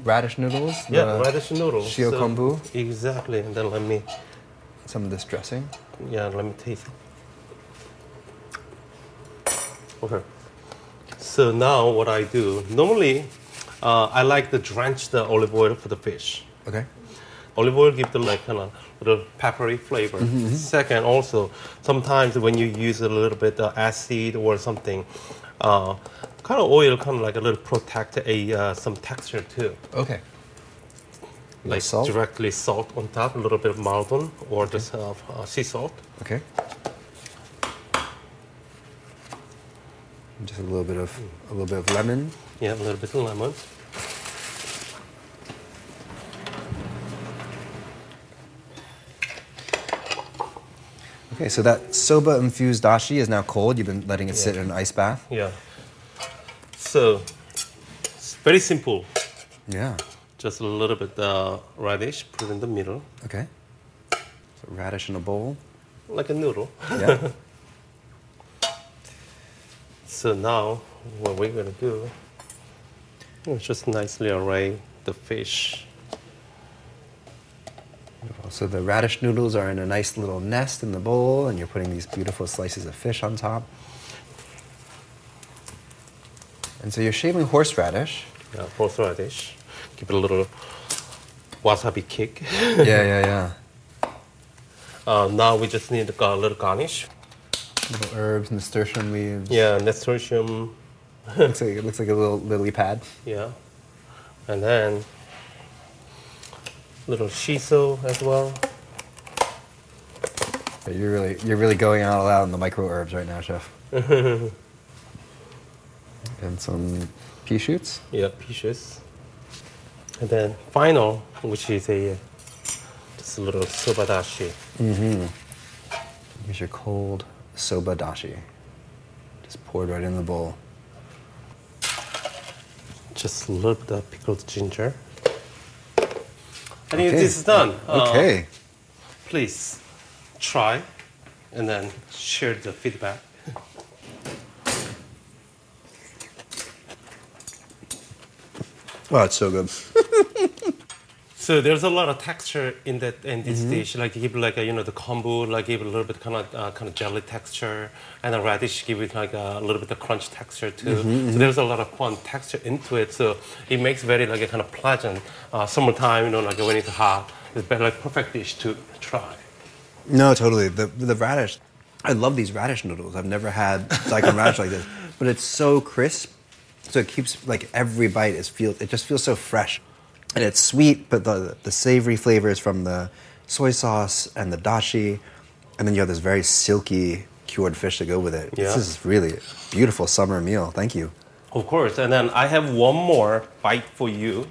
radish noodles? Yeah, radish noodles. Shio kombu? Exactly. And then let me this dressing? let me taste it. Okay. So now what I do, normally I like to drench the olive oil for the fish. Okay. Olive oil gives the like kind of little peppery flavor. Second, also sometimes when you use a little bit of acid or something, kind of oil kind of like a little protect some texture too. Okay. Like salt? directly salt on top, a little bit of maldon or just sea salt. Okay. Just a little bit of lemon. Yeah, a little bit of lemon. Okay, so that soba-infused dashi is now cold. You've been letting it sit in an ice bath. Yeah. So it's very simple. Yeah. Just a little bit radish, put it in the middle. Okay. So radish in a bowl. Like a noodle. Yeah. So now what we're going to do is just nicely array the fish. So the radish noodles are in a nice little nest in the bowl, and you're putting these beautiful slices of fish on top. And so you're shaving horseradish. Yeah, horseradish. Give it a little wasabi kick. Yeah. Now we just need a little garnish. Little herbs, nasturtium leaves. Yeah, nasturtium. It looks like a little lily pad. Yeah. And then little shiso as well. Yeah, you're really going out loud on the micro herbs right now, chef. And some pea shoots. Yeah, pea shoots. And then final, which is just a little soba dashi. Here's your cold soba dashi. Just poured right in the bowl. Just a little bit of pickled ginger. I think this is done. Okay. Please try and then share the feedback. Oh, it's so good. So there's a lot of texture in this dish. Like you give like the kombu, like give it a little bit kind of jelly texture, and the radish give it like a little bit of crunch texture too. So there's a lot of fun texture into it. So it makes very like a kind of pleasant summertime. Like when it's hot, it's better like perfect dish to try. No, totally. The radish. I love these radish noodles. I've never had daikon radish like this, but it's so crisp. So it keeps like every bite it just feels so fresh. And it's sweet, but the savory flavors from the soy sauce and the dashi, and then you have this very silky cured fish to go with it. Yeah. This is really a beautiful summer meal. Thank you. Of course, and then I have one more bite for you.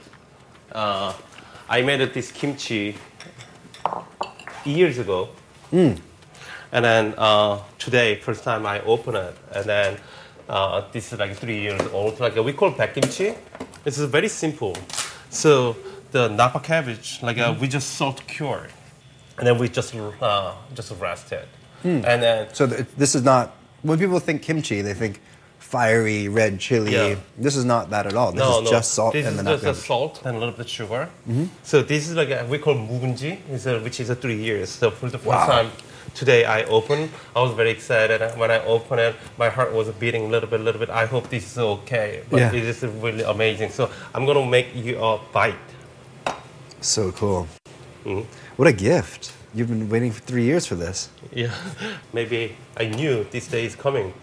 I made this kimchi years ago, and then today, first time I open it, and then this is like 3 years old. Like we call baek kimchi. This is very simple. So the napa cabbage, we just salt cured, and then we just rest it, and then So this is not, when people think kimchi, they think fiery red chili. Yeah. This is not that at all. This is just salt This and the is napa just cabbage. salt and a little bit of sugar. So this is we call 묵은지, which is 3 years. So for the first time today I opened, I was very excited. When I opened it, my heart was beating a little bit. I hope this is okay. But Yeah. it is really amazing. So I'm gonna make you a bite. So cool. What a gift. You've been waiting for 3 years for this. Yeah, maybe I knew this day is coming.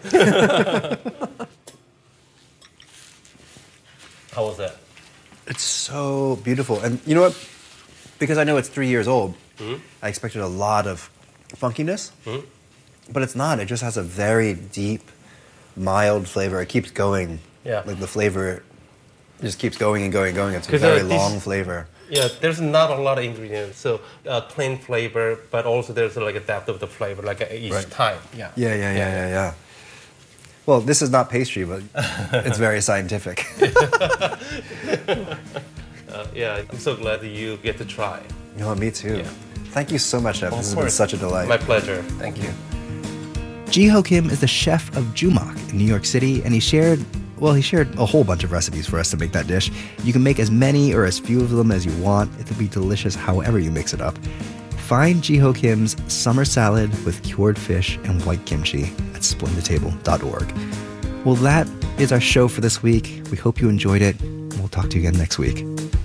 How was that? It's so beautiful. And you know what? Because I know it's 3 years old, I expected a lot of funkiness, but it's not. It just has a very deep, mild flavor. It keeps going. Yeah. Like the flavor just keeps going and going and going. It's a 'Cause, very this- long flavor. Yeah, there's not a lot of ingredients, so plain flavor, but also there's like a depth of the flavor, like each Right. time. Yeah. Yeah. Well, this is not pastry, but it's very scientific. Yeah, I'm so glad that you get to try. No, me too. Yeah. Thank you so much, Chef. This has been course. such a delight. My pleasure. Thank you. Ji-ho Kim is the chef of Jumak in New York City, and he shared Well, he shared a whole bunch of recipes for us to make that dish. You can make as many or as few of them as you want. It'll be delicious however you mix it up. Find Jiho Kim's summer salad with cured fish and white kimchi at splendidtable.org. Well, that is our show for this week. We hope you enjoyed it. We'll talk to you again next week.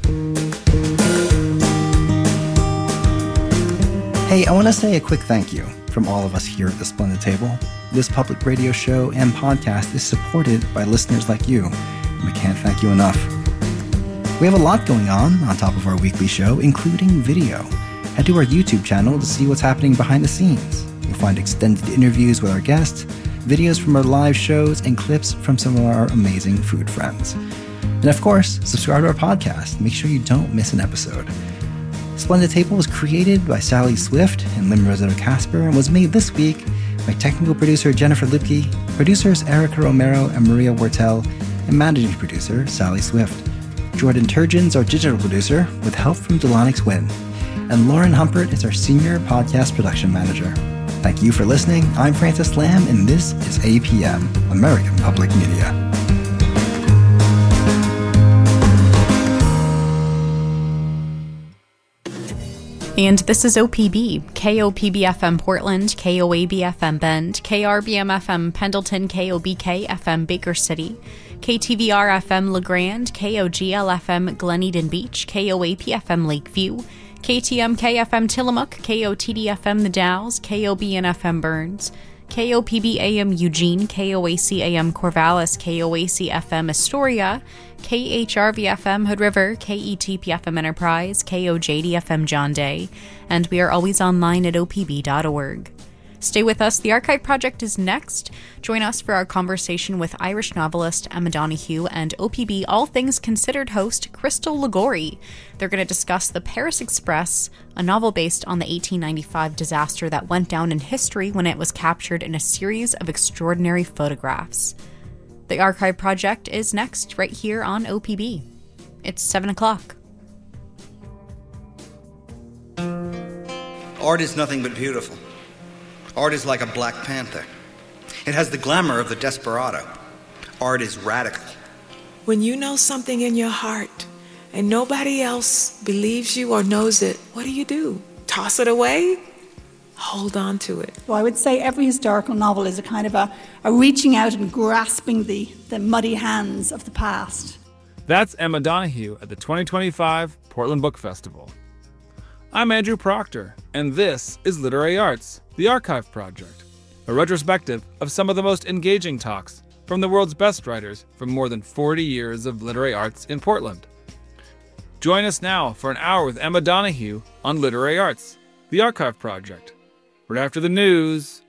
Hey, I want to say a quick thank you from all of us here at The Splendid Table. This public radio show and podcast is supported by listeners like you, and we can't thank you enough. We have a lot going on top of our weekly show, including video. Head to our YouTube channel to see what's happening behind the scenes. You'll find extended interviews with our guests, videos from our live shows, and clips from some of our amazing food friends. And of course, subscribe to our podcast. Make sure you don't miss an episode. Splendid Table was created by Sally Swift and Lim Rosetta Casper and was made this week by technical producer Jennifer Lipke, producers Erica Romero and Maria Wortel, and managing producer Sally Swift. Jordan Turgeon's our digital producer with help from Delanix Wynn. And Lauren Humpert is our senior podcast production manager. Thank you for listening. I'm Francis Lamb, and this is APM, American Public Media. And this is OPB, KOPB-FM Portland, KOAB-FM Bend, KRBM-FM Pendleton, KOBK-FM Baker City, KTVR-FM LeGrand, KOGL-FM Glen Eden Beach, KOAP-FM Lakeview, KTMK-FM Tillamook, KOTD-FM The Dalles, KOBN-FM Burns, KOPB-AM Eugene, KOAC-AM Corvallis, KOAC-FM Astoria, KHRV-FM Hood River, KETP-FM Enterprise, KOJD-FM John Day, and we are always online at opb.org. Stay with us. The Archive Project is next. Join us for our conversation with Irish novelist Emma Donoghue and OPB All Things Considered host Crystal Ligori. They're going to discuss The Paris Express, a novel based on the 1895 disaster that went down in history when it was captured in a series of extraordinary photographs. The Archive Project is next, right here on OPB. It's 7 o'clock. Art is nothing but beautiful. Art is like a Black Panther. It has the glamour of the desperado. Art is radical. When you know something in your heart and nobody else believes you or knows it, what do? Toss it away? Hold on to it. Well, I would say every historical novel is a kind of a reaching out and grasping the muddy hands of the past. That's Emma Donoghue at the 2025 Portland Book Festival. I'm Andrew Proctor, and this is Literary Arts, the Archive Project, a retrospective of some of the most engaging talks from the world's best writers from more than 40 years of literary arts in Portland. Join us now for an hour with Emma Donoghue on Literary Arts, the Archive Project, right after the news